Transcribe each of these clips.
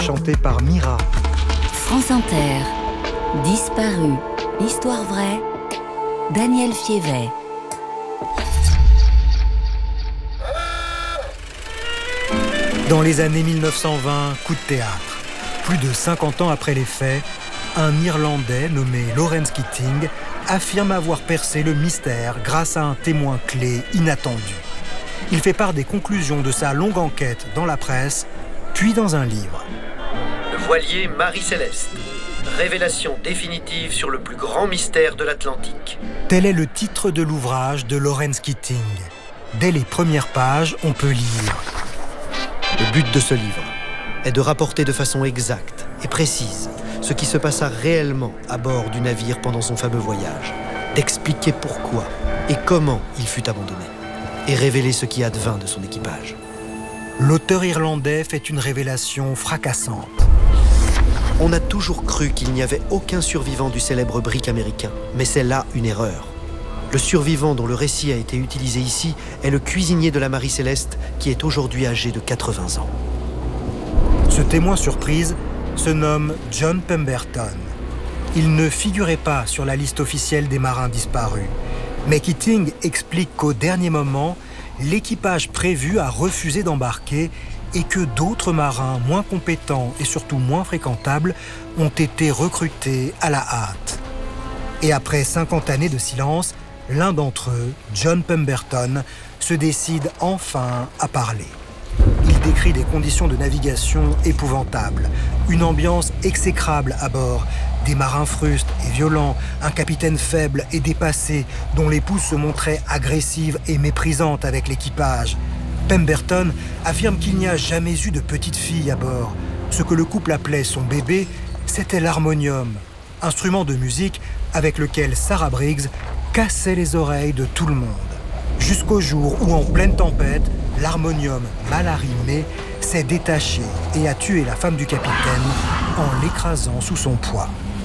chanté par Mira. France Inter, Disparu, histoire vraie, Daniel Fievet. Dans les années 1920, coup de théâtre. Plus de 50 ans après les faits, un Irlandais nommé Lawrence Keating affirme avoir percé le mystère grâce à un témoin clé inattendu. Il fait part des conclusions de sa longue enquête dans la presse, puis dans un livre. Le voilier Marie-Céleste. Révélation définitive sur le plus grand mystère de l'Atlantique. Tel est le titre de l'ouvrage de Lawrence Keating. Dès les premières pages, on peut lire. Le but de ce livre est de rapporter de façon exacte et précise ce qui se passa réellement à bord du navire pendant son fameux voyage, d'expliquer pourquoi et comment il fut abandonné, et révéler ce qui advint de son équipage. L'auteur irlandais fait une révélation fracassante. On a toujours cru qu'il n'y avait aucun survivant du célèbre brick américain, mais c'est là une erreur. Le survivant dont le récit a été utilisé ici est le cuisinier de la Marie-Céleste qui est aujourd'hui âgé de 80 ans. Ce témoin surprise se nomme John Pemberton. Il ne figurait pas sur la liste officielle des marins disparus. Mais Keating explique qu'au dernier moment, l'équipage prévu a refusé d'embarquer et que d'autres marins moins compétents et surtout moins fréquentables ont été recrutés à la hâte. Et après 50 années de silence, l'un d'entre eux, John Pemberton, se décide enfin à parler. Il décrit des conditions de navigation épouvantables, une ambiance exécrable à bord, des marins frustes et violents, un capitaine faible et dépassé, dont l'épouse se montrait agressive et méprisante avec l'équipage. Pemberton affirme qu'il n'y a jamais eu de petite fille à bord. Ce que le couple appelait son bébé, c'était l'harmonium, instrument de musique avec lequel Sarah Briggs cassait les oreilles de tout le monde. Jusqu'au jour où, en pleine tempête, l'harmonium mal arrimé s'est détaché et a tué la femme du capitaine en l'écrasant sous son poids.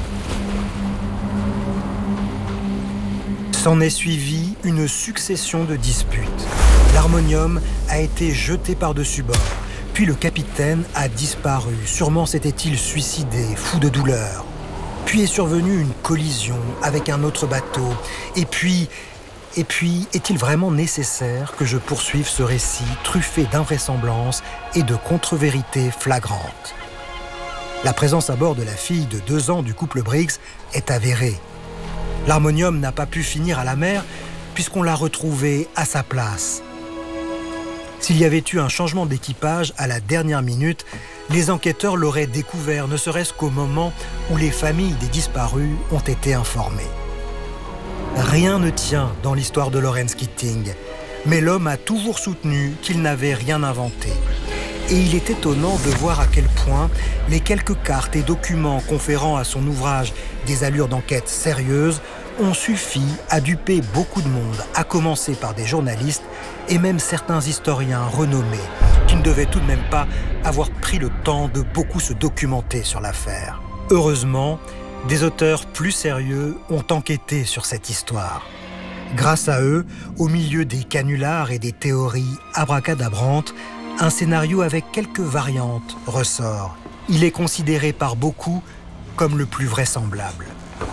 S'en est suivi une succession de disputes. L'harmonium a été jeté par-dessus bord, puis le capitaine a disparu. Sûrement s'était-il suicidé, fou de douleur. Puis est survenue une collision avec un autre bateau. Et puis, est-il vraiment nécessaire que je poursuive ce récit truffé d'invraisemblances et de contre-vérités flagrantes? La présence à bord de la fille de 2 ans du couple Briggs est avérée. L'harmonium n'a pas pu finir à la mer puisqu'on l'a retrouvé à sa place. S'il y avait eu un changement d'équipage à la dernière minute, les enquêteurs l'auraient découvert, ne serait-ce qu'au moment où les familles des disparus ont été informées. Rien ne tient dans l'histoire de Lawrence Keating, mais l'homme a toujours soutenu qu'il n'avait rien inventé. Et il est étonnant de voir à quel point les quelques cartes et documents conférant à son ouvrage des allures d'enquête sérieuses ont suffi à duper beaucoup de monde, à commencer par des journalistes et même certains historiens renommés qui ne devaient tout de même pas avoir pris le temps de beaucoup se documenter sur l'affaire. Heureusement, des auteurs plus sérieux ont enquêté sur cette histoire. Grâce à eux, au milieu des canulars et des théories abracadabrantes, un scénario avec quelques variantes ressort. Il est considéré par beaucoup comme le plus vraisemblable.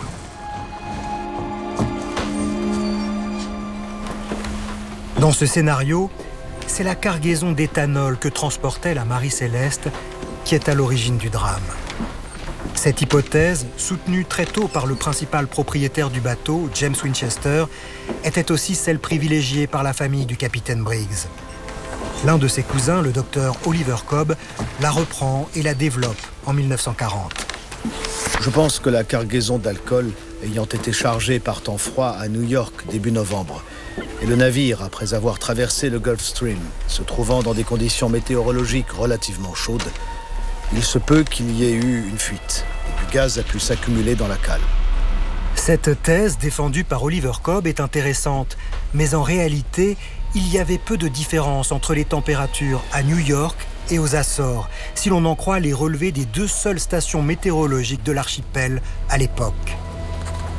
Dans ce scénario, c'est la cargaison d'éthanol que transportait la Marie-Céleste qui est à l'origine du drame. Cette hypothèse, soutenue très tôt par le principal propriétaire du bateau, James Winchester, était aussi celle privilégiée par la famille du capitaine Briggs. L'un de ses cousins, le docteur Oliver Cobb, la reprend et la développe en 1940. Je pense que la cargaison d'alcool ayant été chargée par temps froid à New York début novembre, et le navire, après avoir traversé le Gulf Stream, se trouvant dans des conditions météorologiques relativement chaudes, il se peut qu'il y ait eu une fuite, et du gaz a pu s'accumuler dans la cale. Cette thèse, défendue par Oliver Cobb, est intéressante, mais en réalité, il y avait peu de différence entre les températures à New York et aux Açores, si l'on en croit les relevés des 2 seules stations météorologiques de l'archipel à l'époque.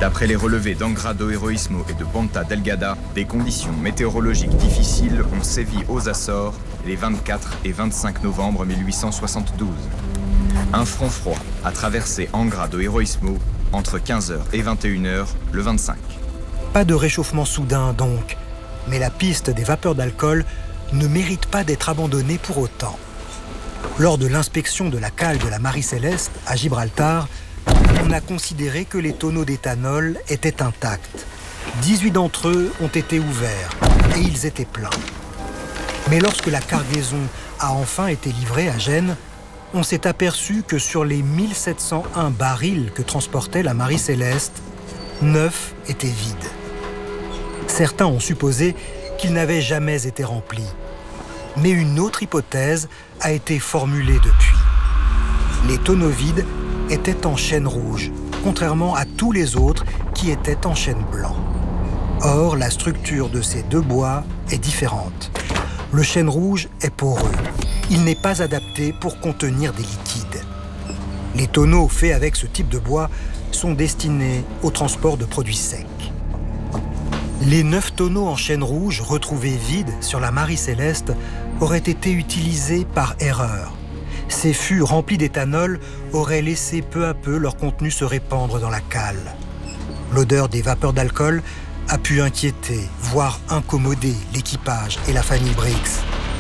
D'après les relevés d'Angra do Heroísmo et de Ponta Delgada, des conditions météorologiques difficiles ont sévi aux Açores les 24 et 25 novembre 1872. Un front froid a traversé Angra do Heroísmo entre 15h et 21h le 25. Pas de réchauffement soudain donc, mais la piste des vapeurs d'alcool ne mérite pas d'être abandonnée pour autant. Lors de l'inspection de la cale de la Marie-Céleste à Gibraltar, on a considéré que les tonneaux d'éthanol étaient intacts. 18 d'entre eux ont été ouverts et ils étaient pleins. Mais lorsque la cargaison a enfin été livrée à Gênes, on s'est aperçu que sur les 1701 barils que transportait la Marie-Céleste, 9 étaient vides. Certains ont supposé qu'ils n'avaient jamais été remplis. Mais une autre hypothèse a été formulée depuis. Les tonneaux vides étaient en chêne rouge, contrairement à tous les autres qui étaient en chêne blanc. Or, la structure de ces deux bois est différente. Le chêne rouge est poreux. Il n'est pas adapté pour contenir des liquides. Les tonneaux faits avec ce type de bois sont destinés au transport de produits secs. Les 9 tonneaux en chêne rouge retrouvés vides sur la Marie-Céleste auraient été utilisés par erreur. Ces fûts remplis d'éthanol auraient laissé peu à peu leur contenu se répandre dans la cale. L'odeur des vapeurs d'alcool a pu inquiéter, voire incommoder l'équipage et la famille Briggs.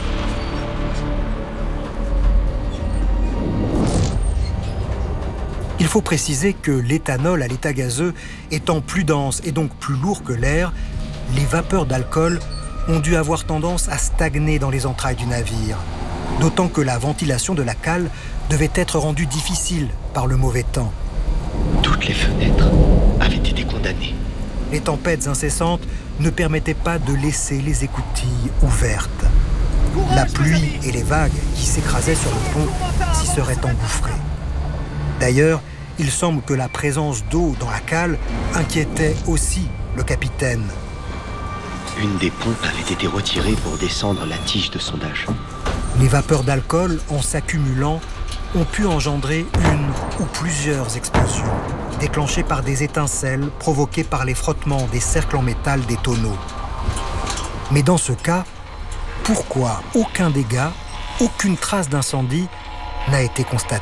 Il faut préciser que l'éthanol à l'état gazeux étant plus dense et donc plus lourd que l'air, les vapeurs d'alcool ont dû avoir tendance à stagner dans les entrailles du navire. D'autant que la ventilation de la cale devait être rendue difficile par le mauvais temps. Toutes les fenêtres avaient été condamnées. Les tempêtes incessantes ne permettaient pas de laisser les écoutilles ouvertes. La pluie et les vagues qui s'écrasaient sur le pont s'y seraient engouffrées. D'ailleurs, il semble que la présence d'eau dans la cale inquiétait aussi le capitaine. Une des pompes avait été retirée pour descendre la tige de sondage. Les vapeurs d'alcool, en s'accumulant, ont pu engendrer une ou plusieurs explosions, déclenchées par des étincelles provoquées par les frottements des cercles en métal des tonneaux. Mais dans ce cas, pourquoi aucun dégât, aucune trace d'incendie n'a été constatée ?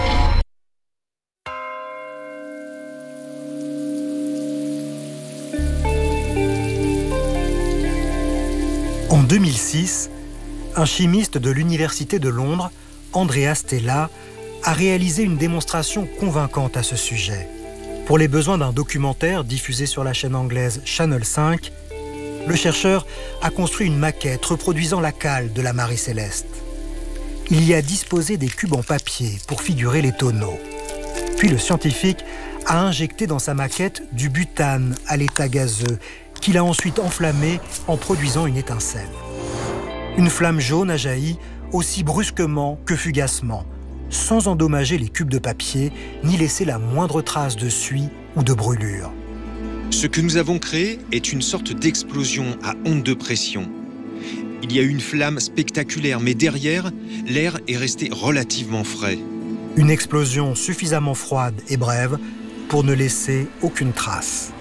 En 2006, un chimiste de l'Université de Londres, Andrea Stella, a réalisé une démonstration convaincante à ce sujet. Pour les besoins d'un documentaire diffusé sur la chaîne anglaise Channel 5, le chercheur a construit une maquette reproduisant la cale de la Marie-Céleste. Il y a disposé des cubes en papier pour figurer les tonneaux. Puis le scientifique a injecté dans sa maquette du butane à l'état gazeux, qu'il a ensuite enflammé en produisant une étincelle. Une flamme jaune a jailli aussi brusquement que fugacement, sans endommager les cubes de papier, ni laisser la moindre trace de suie ou de brûlure. Ce que nous avons créé est une sorte d'explosion à onde de pression. Il y a eu une flamme spectaculaire, mais derrière, l'air est resté relativement frais. Une explosion suffisamment froide et brève pour ne laisser aucune trace.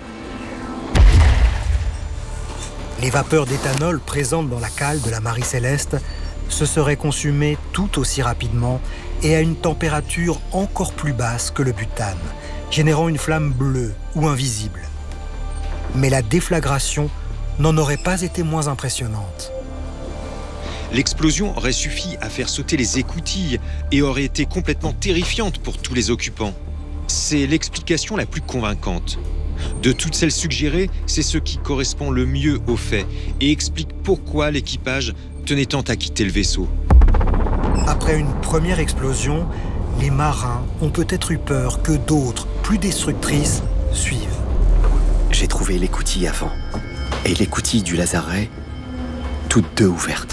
Les vapeurs d'éthanol présentes dans la cale de la Marie-Céleste se seraient consumées tout aussi rapidement et à une température encore plus basse que le butane, générant une flamme bleue ou invisible. Mais la déflagration n'en aurait pas été moins impressionnante. L'explosion aurait suffi à faire sauter les écoutilles et aurait été complètement terrifiante pour tous les occupants. C'est l'explication la plus convaincante. De toutes celles suggérées, c'est ce qui correspond le mieux aux faits et explique pourquoi l'équipage tenait tant à quitter le vaisseau. Après une première explosion, les marins ont peut-être eu peur que d'autres, plus destructrices, suivent. J'ai trouvé l'écoutille avant et l'écoutille du lazaret, toutes deux ouvertes.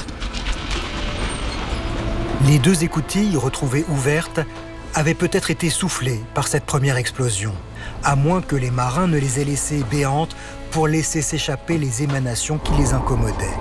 Les deux écoutilles retrouvées ouvertes avaient peut-être été soufflées par cette première explosion, à moins que les marins ne les aient laissées béantes pour laisser s'échapper les émanations qui les incommodaient.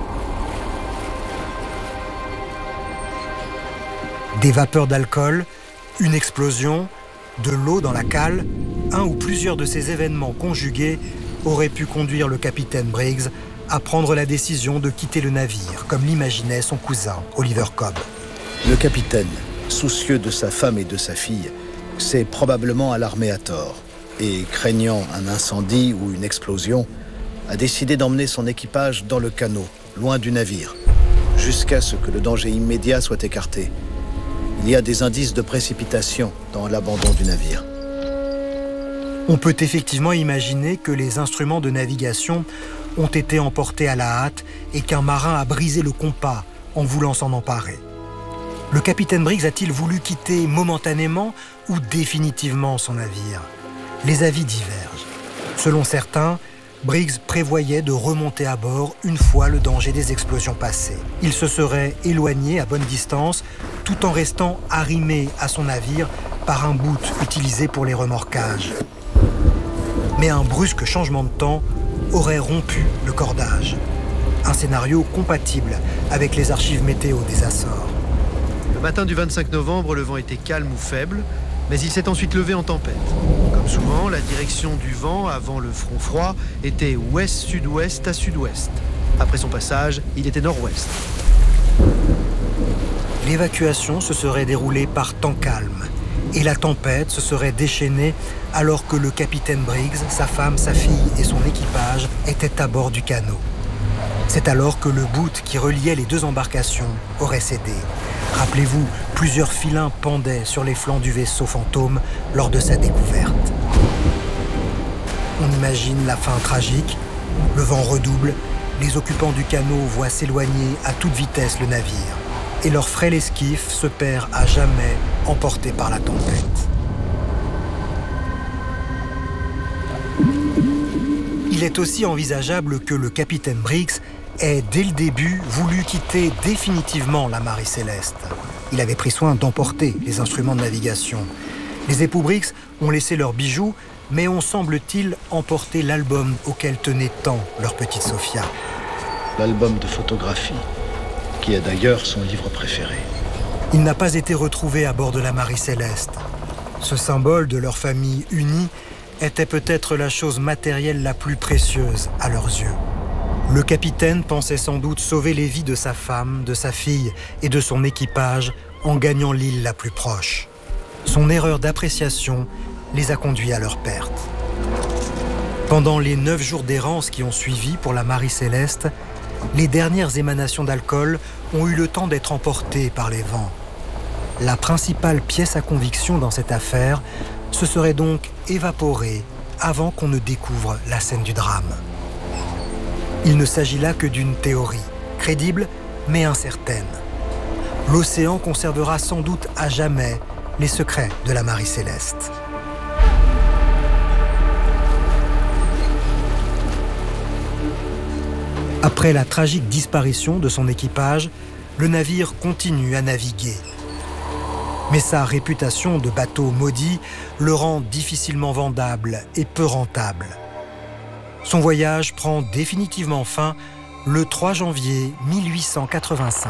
Des vapeurs d'alcool, une explosion, de l'eau dans la cale, un ou plusieurs de ces événements conjugués auraient pu conduire le capitaine Briggs à prendre la décision de quitter le navire, comme l'imaginait son cousin, Oliver Cobb. Le capitaine, soucieux de sa femme et de sa fille, s'est probablement alarmé à tort et, craignant un incendie ou une explosion, a décidé d'emmener son équipage dans le canot, loin du navire, jusqu'à ce que le danger immédiat soit écarté. Il y a des indices de précipitation dans l'abandon du navire. On peut effectivement imaginer que les instruments de navigation ont été emportés à la hâte et qu'un marin a brisé le compas en voulant s'en emparer. Le capitaine Briggs a-t-il voulu quitter momentanément ou définitivement son navire? Les avis divergent. Selon certains, Briggs prévoyait de remonter à bord une fois le danger des explosions passé. Il se serait éloigné à bonne distance tout en restant arrimé à son navire par un boot utilisé pour les remorquages. Mais un brusque changement de temps aurait rompu le cordage. Un scénario compatible avec les archives météo des Açores. Le matin du 25 novembre, le vent était calme ou faible, mais il s'est ensuite levé en tempête. Comme souvent, la direction du vent avant le front froid était ouest-sud-ouest à sud-ouest. Après son passage, il était nord-ouest. L'évacuation se serait déroulée par temps calme et la tempête se serait déchaînée alors que le capitaine Briggs, sa femme, sa fille et son équipage étaient à bord du canot. C'est alors que le boot qui reliait les deux embarcations aurait cédé. Rappelez-vous, plusieurs filins pendaient sur les flancs du vaisseau fantôme lors de sa découverte. On imagine la fin tragique, le vent redouble, les occupants du canot voient s'éloigner à toute vitesse le navire, et leur frêle esquif se perd à jamais, emporté par la tempête. Il est aussi envisageable que le capitaine Briggs ait, dès le début, voulu quitter définitivement la Marie Céleste. Il avait pris soin d'emporter les instruments de navigation. Les époux Briggs ont laissé leurs bijoux, mais ont, semble-t-il, emporté l'album auquel tenait tant leur petite Sophia. L'album de photographie, qui est d'ailleurs son livre préféré. Il n'a pas été retrouvé à bord de la Marie Céleste. Ce symbole de leur famille unie était peut-être la chose matérielle la plus précieuse à leurs yeux. Le capitaine pensait sans doute sauver les vies de sa femme, de sa fille et de son équipage en gagnant l'île la plus proche. Son erreur d'appréciation les a conduits à leur perte. Pendant les 9 jours d'errance qui ont suivi pour la Marie Céleste, les dernières émanations d'alcool ont eu le temps d'être emportées par les vents. La principale pièce à conviction dans cette affaire se serait donc évaporée avant qu'on ne découvre la scène du drame. Il ne s'agit là que d'une théorie, crédible mais incertaine. L'océan conservera sans doute à jamais les secrets de la Marie Céleste. Après la tragique disparition de son équipage, le navire continue à naviguer. Mais sa réputation de bateau maudit le rend difficilement vendable et peu rentable. Son voyage prend définitivement fin le 3 janvier 1885.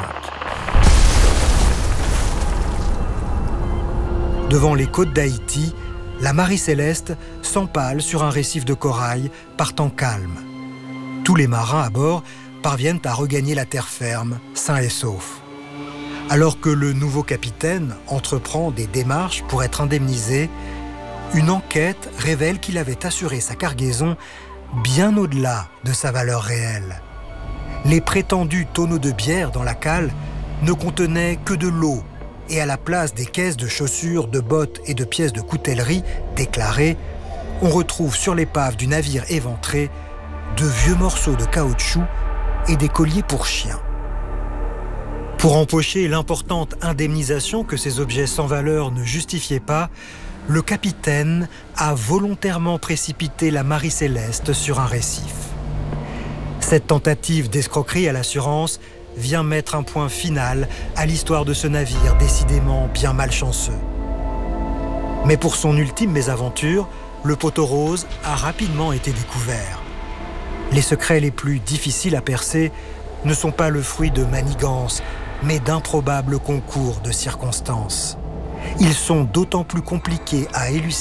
Devant les côtes d'Haïti, la Marie Céleste s'empale sur un récif de corail par temps calme. Tous les marins à bord parviennent à regagner la terre ferme, sains et saufs. Alors que le nouveau capitaine entreprend des démarches pour être indemnisé, une enquête révèle qu'il avait assuré sa cargaison bien au-delà de sa valeur réelle. Les prétendus tonneaux de bière dans la cale ne contenaient que de l'eau et à la place des caisses de chaussures, de bottes et de pièces de coutellerie déclarées, on retrouve sur l'épave du navire éventré de vieux morceaux de caoutchouc et des colliers pour chiens. Pour empocher l'importante indemnisation que ces objets sans valeur ne justifiaient pas, le capitaine a volontairement précipité la Marie Céleste sur un récif. Cette tentative d'escroquerie à l'assurance vient mettre un point final à l'histoire de ce navire décidément bien malchanceux. Mais pour son ultime mésaventure, le poteau rose a rapidement été découvert. Les secrets les plus difficiles à percer ne sont pas le fruit de manigances, mais d'improbables concours de circonstances. Ils sont d'autant plus compliqués à élucider